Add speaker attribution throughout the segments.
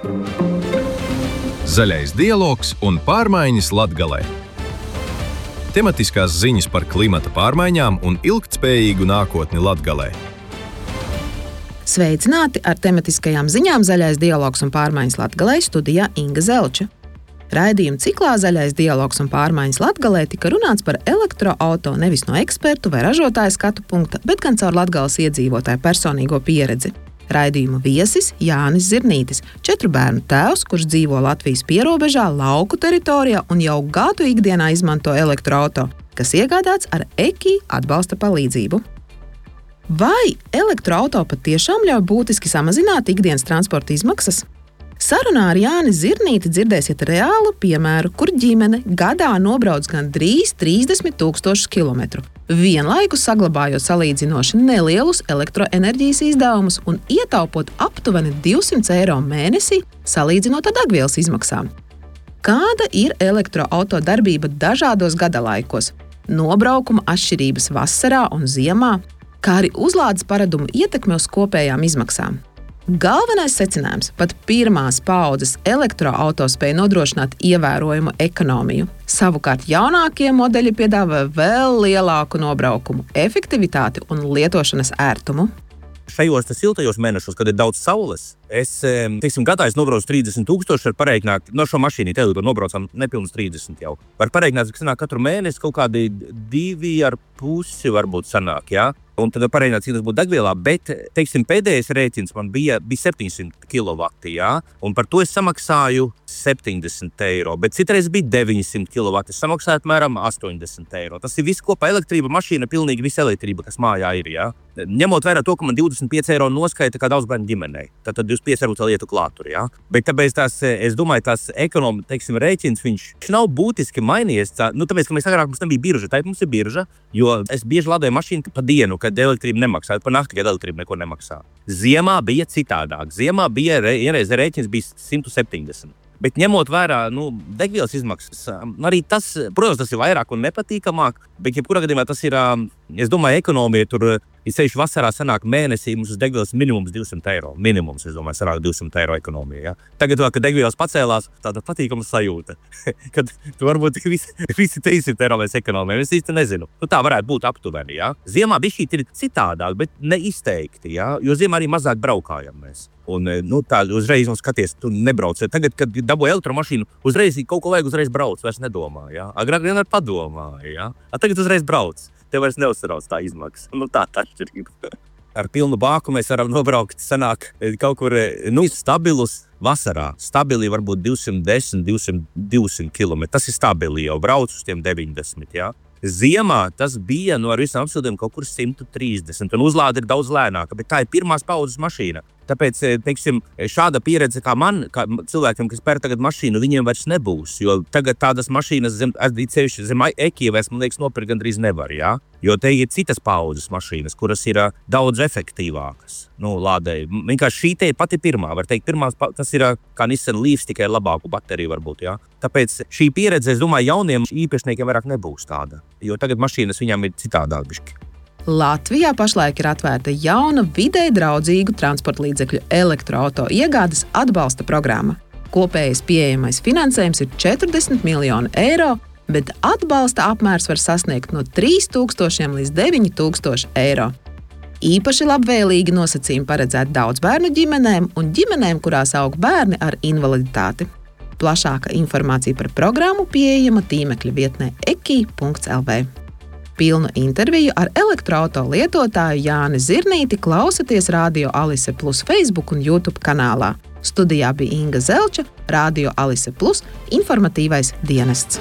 Speaker 1: Zaļais dialogs un pārmaiņas Latgalē. Tematiskās ziņas par klimata pārmaiņām un ilgtspējīgu nākotni Latgalē.
Speaker 2: Sveicināti ar tematiskajām ziņām Zaļais dialogs un pārmaiņas Latgalē, studijā Inga Zelča. Raidījuma ciklā Zaļais dialogs un pārmaiņas Latgalē tika runāts par elektroauto nevis no ekspertu vai ražotāja skatu punkta, bet gan caur Latgales iedzīvotāju personīgo pieredzi. Raidījuma viesis Jānis Zirnītis, 4 bērnu tēvs, kurš dzīvo Latvijas pierobežā, lauku teritorijā un jau gadu ikdienā izmanto elektroauto, kas iegādāts ar EKI atbalsta palīdzību. Vai elektroauto patiešām ļauj būtiski samazināt ikdienas transporta izmaksas? Sarunā ar Jāni Zirnīti dzirdēsiet reālu piemēru, kur ģimene gadā nobrauc gandrīz 30 000 kilometru, vienlaikus saglabājot salīdzinoši nelielus elektroenerģijas izdevumus un ietaupot aptuveni 200 eiro mēnesī, salīdzinot ar degvielas izmaksām. Kāda ir elektroauto darbība dažādos gadalaikos, nobraukuma atšķirības vasarā un ziemā, kā arī uzlādes paradumu ietekme uz kopējām izmaksām? Galvenais secinājums – pat pirmās paaudzes elektroauto spēja nodrošināt ievērojumu ekonomiju. Savukārt jaunākie modeļi piedāvā vēl lielāku nobraukumu, efektivitāti un lietošanas ērtumu.
Speaker 3: Šajos siltajos mēnešos, kad ir daudz saules, gadā es nobraucu 30 000, var pareiķināt, no šo mašīnu tevi nobraucam nepilnus 30 jau. Var pareiķināt, ka sanāk katru mēnesi kaut kādi 2,5 varbūt sanāk, jā. Un tad var pareiķināt, cik tas būtu degvielā, bet, pēdējais rēķins man bija 700 kW, jā, un par to es samaksāju 70 eiro, bet citreiz bija 900 kW, es samaksāju apmēram 80 eiro. Tas ir viss kopā elektrība, mašīna, pilnīgi visa elektrība, kas mājā ir, jā. Ņemot vērā to, ka man 25 eiro noskaita kā daudz bērnu ģimenei, tad 25 varbūt vēl ietu klāt tur, jā. Bet tāpēc es domāju, tās rēķins, viņš nav būtiski mainījies, tāpēc, ka mēs agrāk mums nebija birža, tā mums ir birža, jo es bieži lādēju mašīnu pa dienu, kad elektrība nemaksā, pa nakti, kad elektrība neko nemaksā. Ziemā bija citādāk, ziemā bija vienreiz rēķins bija 170. Bet ņemot vērā, degvielas izmaksas, arī tas, protams, tas ir vairāk un nepatīkamāk, bet jebkurā gadījumā tas ir, es domāju, ekonomija tur, sevišķi vasarā sanāk mēnesī, mums uz degvielas minimums 200 eiro. Minimums, es domāju, sanāk 200 eiro ekonomija, ja? Tagad, kad degvielas pacēlās, tāda patīkama sajūta, kad tu varbūt visi 300 eiro mēs ekonomijam, es īsti nezinu. Tā varētu būt aptuveni, ja? Ziemā bišķīt ir citādāk, bet neizteikti, ja? Jo ziemā arī mazāk braukājam mēs. Un, tā uzreiz skaties, tu nebrauc. Tagad, kad dabūji elektromašīnu, uzreiz kaut ko vajag, uzreiz brauc, vairs nedomā, ja? Agrāk vienmēr padomā, ja? Tagad uzreiz brauc. Tev vairs neuzsarauc tā izmaksa. Tā atšķirība. Ar pilnu bāku mēs varam nobraukt, sanāk kaut kur, stabilus vasarā. Stabili varbūt 200 km. Tas ir stabili jau, brauc uz tiem 90, jā. Ziemā tas bija ar visām apsildēm kaut kur 130, un uzlāde ir daudz lēnāka, bet tā ir pirmās paudzes mašīna. Tāpēc, šāda pieredze kā man, kā cilvēkiem, kas pēr tagad mašīnu, viņiem vairs nebūs, jo tagad tādas mašīnas zem EKI vairs, man liekas, nopirkt gandrīz nevar, jā? Jo te ir citas paudzes mašīnas, kuras ir daudz efektīvākas, lādēji. Vienkārši šī te ir pati pirmā, var teikt, tas ir kā Nissan Leaf, tikai labāku bateriju varbūt, jā? Tāpēc šī pieredze, es domāju, jauniem īpašniekiem vairāk nebūs tāda, jo tagad mašīnas viņām ir citādāk bišķi.
Speaker 2: Latvijā pašlaik ir atvērta jauna videi draudzīgu transporta līdzekļu elektroauto iegādes atbalsta programma. Kopējais pieejamais finansējums ir 40 miljoni eiro, bet atbalsta apmērs var sasniegt no 3000 līdz 9000 eiro. Īpaši labvēlīgi nosacījumi paredzēti daudzbērnu ģimenēm un ģimenēm, kurās aug bērni ar invaliditāti. Plašāka informācija par programmu pieejama tīmekļa vietnē eki.lv. Pilnu interviju ar elektroauto lietotāju Jāni Zirnīti klausaties Radio Alise Plus Facebook un YouTube kanālā. Studijā bija Inga Zelča, Radio Alise Plus informatīvais dienests.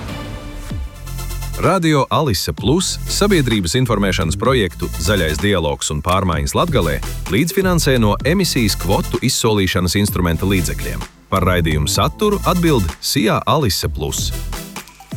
Speaker 1: Radio Alise Plus sabiedrības informēšanas projektu Zaļais dialogs un pārmaiņas Latgalē līdzfinansē no emisijas kvotu izsolīšanas instrumenta līdzekļiem. Par raidījumu saturu atbild SIA Alise Plus.